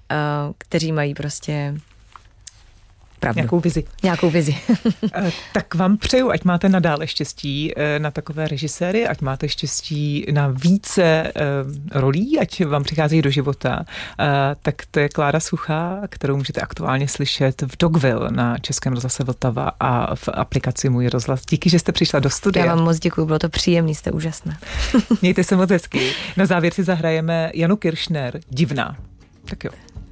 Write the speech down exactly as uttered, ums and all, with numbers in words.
kteří mají prostě pravdu. Nějakou vizi. Nějakou vizi. Tak vám přeju, ať máte nadále štěstí na takové režiséry, ať máte štěstí na více rolí, ať vám přicházejí do života. Tak to je Klára Suchá, kterou můžete aktuálně slyšet v Dogville na Českém rozhlase Vltava a v aplikaci Můj rozhlas. Díky, že jste přišla do studia. Já vám moc děkuju, bylo to příjemné, jste úžasná. Mějte se moc hezky. Na závěr si zahrajeme Janu Kiršner, Divná. Tak jo.